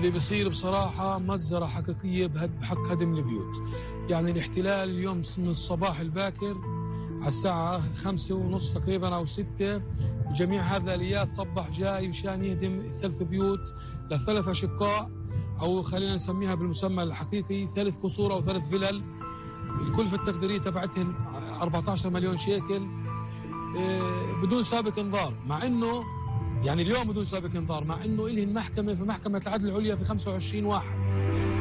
اللي بيصير بصراحة مجزرة حقيقية بحق هدم البيوت. يعني الاحتلال اليوم من الصباح الباكر على الساعة 5:30 تقريبا أو 6، جميع هذه الآليات صبح جاي مشان يهدم 3 بيوت ل3 أشقاء، أو خلينا نسميها بالمسمى الحقيقي 3 قصور أو 3 فلل. الكلفة التقديرية تبعتهم 14 مليون شيكل بدون سابق انذار، مع انه يعني اليوم بدون سابق انذار، مع انه إلهن محكمة في محكمة العدل العليا في 25/1.